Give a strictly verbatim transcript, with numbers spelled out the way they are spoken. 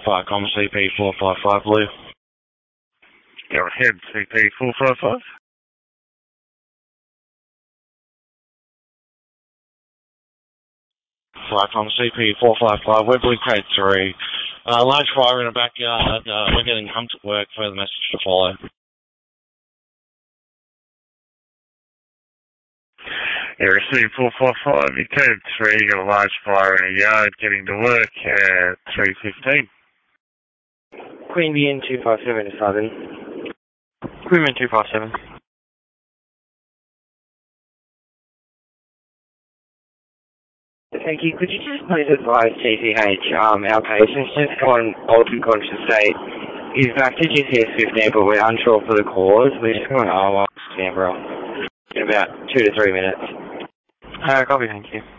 Viacom C P four five five Blue. Go ahead, C P four five five. Viacom C P four five five, we're Blue Code three. Uh, large fire in the backyard, uh, we're getting come to work for the message to follow. Yeah, receive four five five, you code three, you got a large fire in a yard, getting to work at three fifteen. Queen B N two five seven to Southern. Queen B N two five seven. Thank you. Could you just please advise T C H, um, our patient's just gone altered conscious state. He's back to G C S fifteen, but we're unsure for the cause. We're just going to R one Canberra in about two to three minutes. Uh, copy, thank you.